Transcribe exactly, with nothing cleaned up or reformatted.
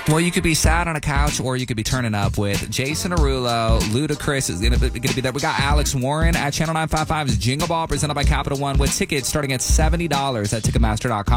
Well, you could be sat on a couch or you could be turning up with Jason Derulo. Ludacris is going to be, be there. We got Alex Warren at Channel nine fifty-five's Jingle Ball presented by Capital One with tickets starting at seventy dollars at Ticketmaster dot com.